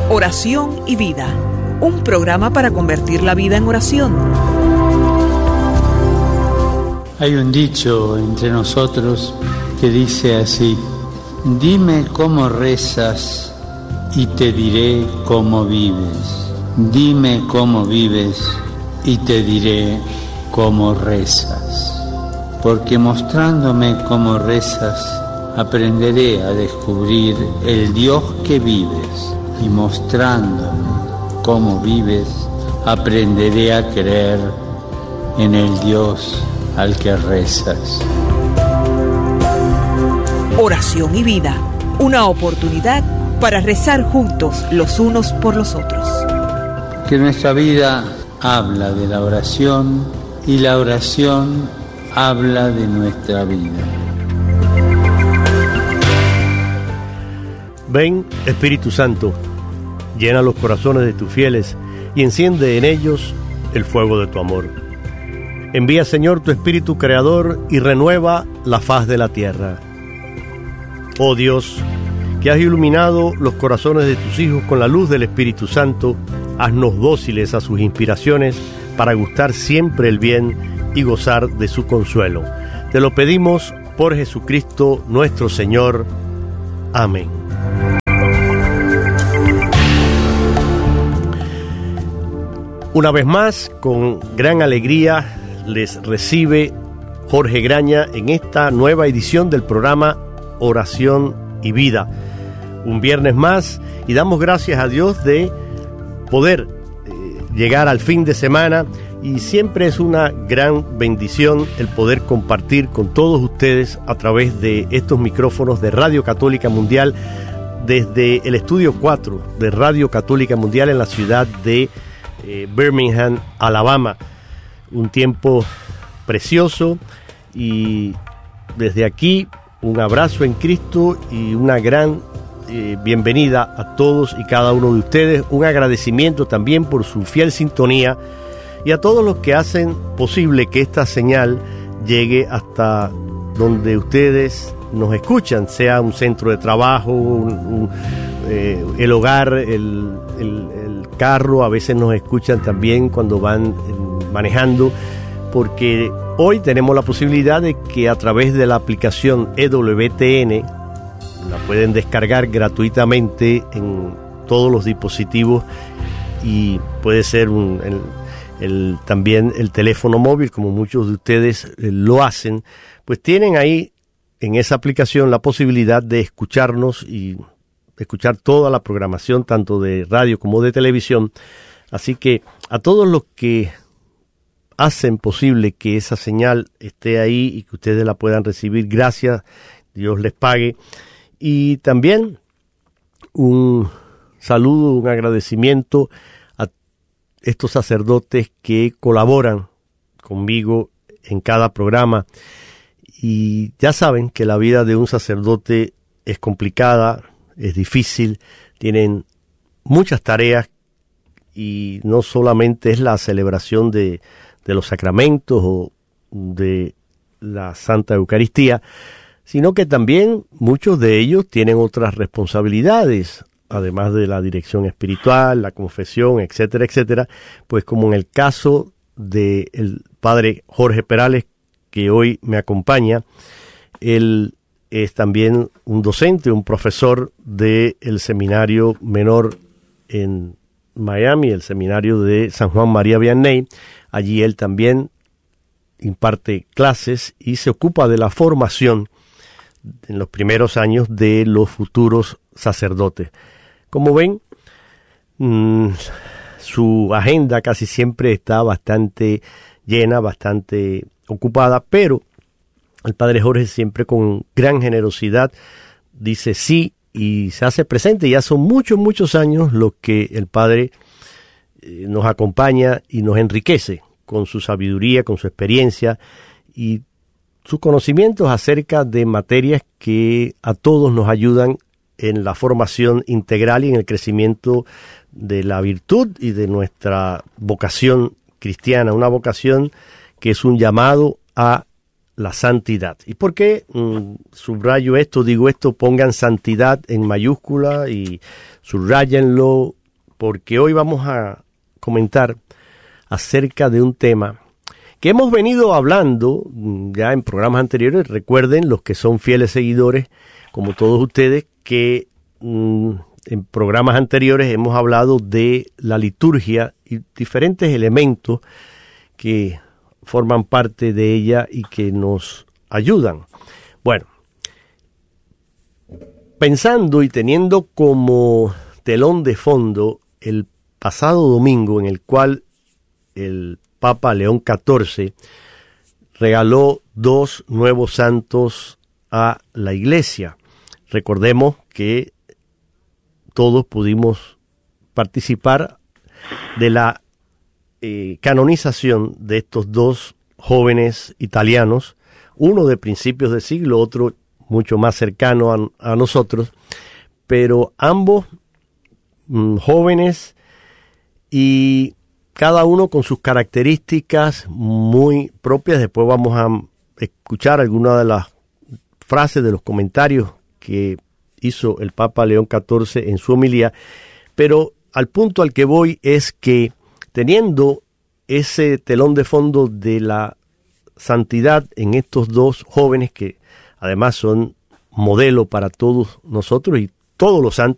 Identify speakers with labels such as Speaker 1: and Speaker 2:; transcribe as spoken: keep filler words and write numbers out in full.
Speaker 1: Oración y vida, un programa para convertir la vida en oración.
Speaker 2: Hay un dicho entre nosotros que dice así: dime cómo rezas y te diré cómo vives. Dime cómo vives y te diré cómo rezas. Porque mostrándome cómo rezas, aprenderé a descubrir el Dios que vives. Y mostrándome cómo vives, aprenderé a creer en el Dios al que rezas.
Speaker 1: Oración y vida, una oportunidad para rezar juntos los unos por los otros.
Speaker 2: Que nuestra vida habla de la oración y la oración habla de nuestra vida.
Speaker 3: Ven, Espíritu Santo, llena los corazones de tus fieles y enciende en ellos el fuego de tu amor. Envía, Señor, tu Espíritu Creador y renueva la faz de la tierra. Oh Dios, que has iluminado los corazones de tus hijos con la luz del Espíritu Santo, haznos dóciles a sus inspiraciones para gustar siempre el bien y gozar de su consuelo. Te lo pedimos por Jesucristo nuestro Señor. Amén. Una vez más, con gran alegría, les recibe Jorge Graña en esta nueva edición del programa Oración y Vida. Un viernes más, y damos gracias a Dios de poder eh, llegar al fin de semana, y siempre es una gran bendición el poder compartir con todos ustedes a través de estos micrófonos de Radio Católica Mundial, desde el estudio cuatro de Radio Católica Mundial en la ciudad de Eh, Birmingham, Alabama. Un tiempo precioso, y desde aquí un abrazo en Cristo y una gran eh, bienvenida a todos y cada uno de ustedes. Un agradecimiento también por su fiel sintonía, y a todos los que hacen posible que esta señal llegue hasta donde ustedes nos escuchan, sea un centro de trabajo, un, un, eh, el hogar, el, el, el carro. A veces nos escuchan también cuando van eh, manejando, porque hoy tenemos la posibilidad de que a través de la aplicación E W T N la pueden descargar gratuitamente en todos los dispositivos, y puede ser un, el, el, también el teléfono móvil, como muchos de ustedes eh, lo hacen. Pues tienen ahí en esa aplicación la posibilidad de escucharnos y escuchar toda la programación, tanto de radio como de televisión. Así que a todos los que hacen posible que esa señal esté ahí y que ustedes la puedan recibir, gracias, Dios les pague. Y también un saludo, un agradecimiento a estos sacerdotes que colaboran conmigo en cada programa. Y ya saben que la vida de un sacerdote es complicada, es difícil, tienen muchas tareas, y no solamente es la celebración de, de los sacramentos o de la Santa Eucaristía, sino que también muchos de ellos tienen otras responsabilidades, además de la dirección espiritual, la confesión, etcétera, etcétera. Pues como en el caso del padre Jorge Perales, que hoy me acompaña, él es también un docente, un profesor del seminario menor en Miami, el seminario de San Juan María Vianney. Allí él también imparte clases y se ocupa de la formación en los primeros años de los futuros sacerdotes. Como ven, mmm, su agenda casi siempre está bastante llena, bastante ocupada, pero el padre Jorge siempre con gran generosidad dice sí y se hace presente. Ya son muchos, muchos años los que el padre eh, nos acompaña y nos enriquece con su sabiduría, con su experiencia y sus conocimientos acerca de materias que a todos nos ayudan en la formación integral y en el crecimiento de la virtud y de nuestra vocación cristiana, una vocación que es un llamado a la santidad. ¿Y por qué mm, subrayo esto, digo esto? Pongan santidad en mayúscula y subrayenlo, porque hoy vamos a comentar acerca de un tema que hemos venido hablando ya en programas anteriores. Recuerden, los que son fieles seguidores, como todos ustedes, que mmm, en programas anteriores hemos hablado de la liturgia y diferentes elementos que forman parte de ella y que nos ayudan. Bueno, pensando y teniendo como telón de fondo el pasado domingo, en el cual el Papa León catorce regaló dos nuevos santos a la Iglesia. Recordemos que todos pudimos participar de la eh, canonización de estos dos jóvenes italianos, uno de principios de siglo, otro mucho más cercano a, a nosotros, pero ambos mmm, jóvenes y cada uno con sus características muy propias. Después vamos a escuchar algunas de las frases de los comentarios que hizo el Papa León catorce en su homilía, pero al punto al que voy es que teniendo ese telón de fondo de la santidad en estos dos jóvenes que además son modelo para todos nosotros y todos los santos